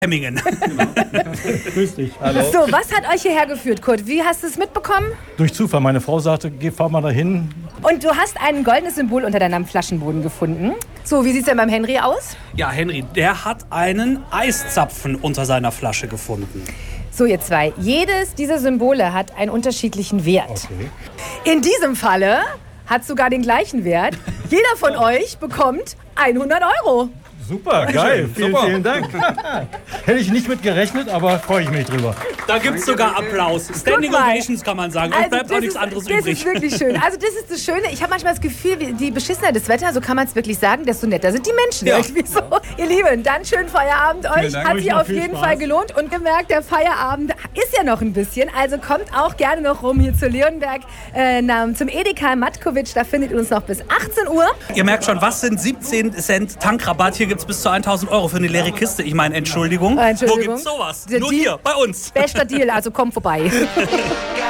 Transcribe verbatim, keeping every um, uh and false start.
Hemmingen. Genau. Grüß dich. Hallo. So, was hat euch hierher geführt, Kurt? Wie hast du es mitbekommen? Durch Zufall. Meine Frau sagte, geh, fahr mal dahin. Und du hast ein goldenes Symbol unter deinem Flaschenboden gefunden. So, wie sieht es denn beim Henry aus? Ja, Henry, der hat einen Eiszapfen unter seiner Flasche gefunden. So, ihr zwei. Jedes dieser Symbole hat einen unterschiedlichen Wert. Okay. In diesem Falle hat sogar den gleichen Wert. Jeder von euch bekommt hundert Euro. Super, geil. Vielen, Super. vielen Dank. Hätte ich nicht mit gerechnet, aber freue ich mich drüber. Da gibt es sogar Applaus. Standing Guck mal. Ovations kann man sagen. Und bleibt das auch nichts ist, anderes das übrig. ist wirklich schön. Also das ist das Schöne. Ich habe manchmal das Gefühl, wie- je beschissener das Wetter, so kann man es wirklich sagen, desto netter sind die Menschen Ja. irgendwie so. Ihr Lieben, dann schönen Feierabend euch. Dank. Hat Euch sich noch auf viel jeden Spaß. Fall gelohnt. Und gemerkt, der Feierabend ist ja noch ein bisschen. Also kommt auch gerne noch rum hier zu Leonberg äh, na, zum Edeka Matkovic. Da findet ihr uns noch bis achtzehn Uhr. Ihr merkt schon, was sind siebzehn Cent Tankrabatt? Hier gibt es bis zu tausend Euro für eine leere Kiste. Ich meine, Entschuldigung. Entschuldigung. Wo gibt's sowas? Der Nur Deal- hier, bei uns. Bester Deal, also kommt vorbei.